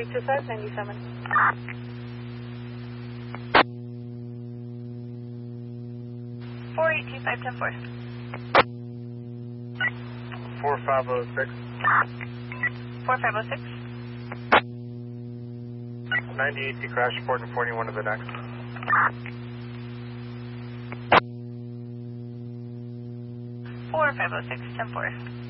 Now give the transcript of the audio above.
482597. 482510-4. 4506. 4506. 9080 crash report and 41 to the next. 4506 10-4.